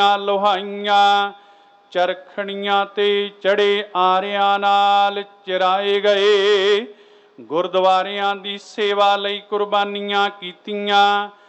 ਲੋਹਾਈਆਂ ਚਰਖੜੀਆਂ ਤੇ ਚੜੇ ਆਰਿਆਂ ਨਾਲ ਚਰਾਏ ਗਏ। ਗੁਰਦੁਆਰਿਆਂ ਦੀ ਸੇਵਾ ਲਈ ਕੁਰਬਾਨੀਆਂ ਕੀਤੀਆਂ।